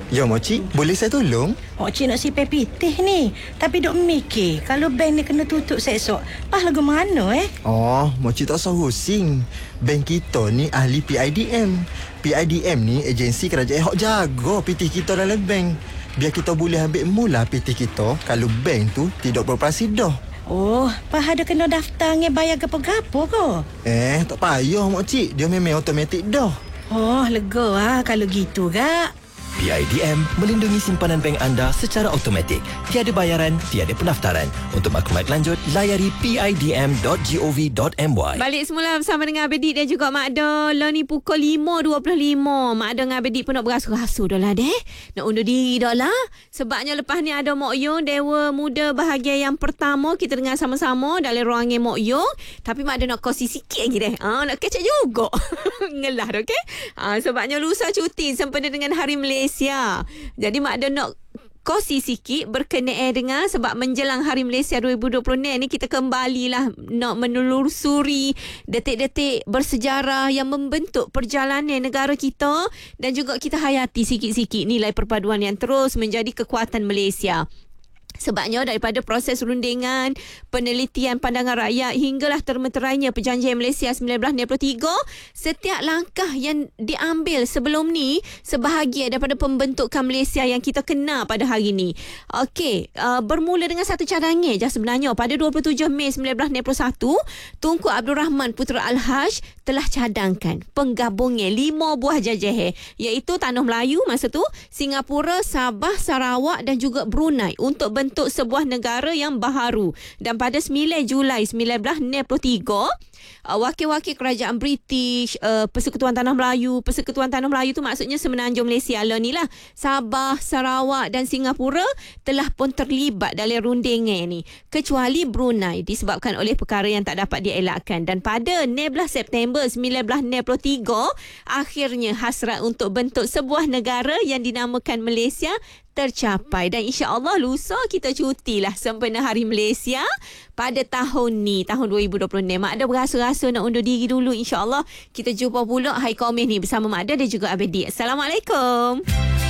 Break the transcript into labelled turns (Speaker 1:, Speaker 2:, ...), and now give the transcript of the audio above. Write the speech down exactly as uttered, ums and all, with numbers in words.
Speaker 1: Ya, Moci, boleh saya tolong?
Speaker 2: Moci nak sipir pitih ni. Tapi duk mikir, kalau bank ni kena tutup esok, pah lagu mana eh?
Speaker 1: Oh, Moci tak usah pusing. Bank kita ni ahli P I D M. P I D M ni agensi kerajaan hok jaga pitih kita dalam bank. Biar kita boleh ambil mula pitih kita kalau bank tu tidak beroperasi dah.
Speaker 2: Oh, pah ada kena daftar nge bayar gapo-gapo ke?
Speaker 1: Eh, tak payah, Moci. Dia memang automatik dah.
Speaker 2: Oh, lega ah kalau gitu, Kak.
Speaker 3: P I D M melindungi simpanan bank anda secara automatik. Tiada bayaran, tiada pendaftaran. Untuk maklumat lanjut, layari p i d m dot gov dot m y.
Speaker 4: Balik semula bersama dengan Abedik dan juga Mak Do. Lah ni pukul lima dua puluh lima. Mak Do dengan Abedik pun nak berasu-rasu dah lah deh. Nak undur diri dah lah. Sebabnya lepas ni ada Mok Yung, Dewa Muda Bahagia yang pertama. Kita dengar sama-sama dalam ruangan Mok Yung. Tapi Mak Do nak kongsi sikit lagi deh. Ah, nak kecek juga. Ngelah dah, okey? Ah, sebabnya lusa cuti sempena dengan Hari Malaysia. Jadi Mak Do nak kongsi sikit berkenaan dengan sebab menjelang Hari Malaysia dua ribu dua puluh ni kita kembalilah nak menelusuri detik-detik bersejarah yang membentuk perjalanan negara kita dan juga kita hayati sikit-sikit nilai perpaduan yang terus menjadi kekuatan Malaysia. Sebabnya daripada proses rundingan, penelitian pandangan rakyat hinggalah termeterainya Perjanjian Malaysia seribu sembilan ratus enam puluh tiga, setiap langkah yang diambil sebelum ni sebahagian daripada pembentukan Malaysia yang kita kenal pada hari ini. Okey, uh, bermula dengan satu cadangan je sebenarnya. Pada dua puluh tujuh Mei seribu sembilan ratus enam puluh satu, Tunku Abdul Rahman Putra Al-Haj telah cadangkan penggabungan lima buah jajah iaitu Tanah Melayu masa tu, Singapura, Sabah, Sarawak dan juga Brunei untuk bentuk untuk sebuah negara yang baharu. Dan pada sembilan Julai seribu sembilan ratus enam puluh tiga, uh, wakil-wakil kerajaan British, uh, Persekutuan Tanah Melayu, Persekutuan Tanah Melayu tu maksudnya Semenanjung Malaysia lah ni lah, Sabah, Sarawak dan Singapura telah pun terlibat dalam rundingan ni. Kecuali Brunei disebabkan oleh perkara yang tak dapat dielakkan. Dan pada enam belas September seribu sembilan ratus enam puluh tiga, akhirnya hasrat untuk bentuk sebuah negara yang dinamakan Malaysia tercapai. Dan insya-Allah lusa kita cutilah sempena Hari Malaysia pada tahun ni, tahun dua ribu dua puluh enam. Mak Ada berasa-rasa nak undur diri dulu, insya-Allah. Kita jumpa pula hari Khamis ni bersama Mak Ada dan juga Abedik. Assalamualaikum.